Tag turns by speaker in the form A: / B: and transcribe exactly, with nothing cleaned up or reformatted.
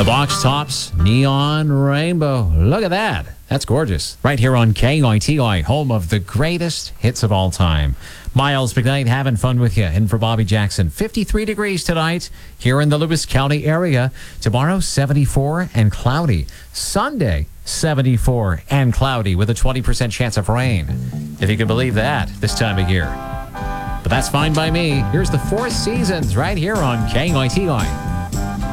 A: The box tops neon rainbow. Look at that. That's gorgeous. Right here on K I T I, home of the greatest hits of all time. Miles McKnight having fun with you. In for Bobby Jackson. fifty-three degrees tonight here in the Lewis County area. Tomorrow, seventy-four and cloudy. Sunday, seventy-four and cloudy with a twenty percent chance of rain. If you can believe that this time of year. But that's fine by me. Here's the Four Seasons right here on K I T I.